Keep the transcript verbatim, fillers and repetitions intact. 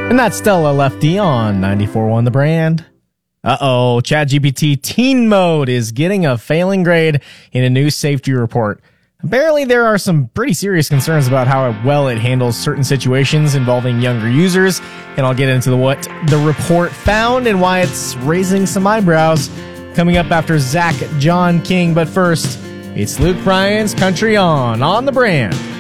And that's Stella Lefty on ninety-four point one The Brand. Uh-oh, ChatGPT Teen Mode is getting a failing grade in a new safety report. Apparently, there are some pretty serious concerns about how well it handles certain situations involving younger users, and I'll get into the, what the report found and why it's raising some eyebrows. Coming up after Zach John King, but first, it's Luke Bryan's Country On, on The Brand.